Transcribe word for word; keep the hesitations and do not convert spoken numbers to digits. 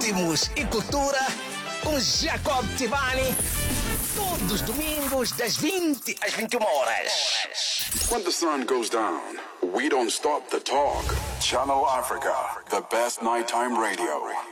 ritmos e cultura com Jacob Tivani. Todos os domingos, das vinte às vinte e uma horas. When the sun goes down, we don't stop the talk. Channel Africa, the best nighttime radio.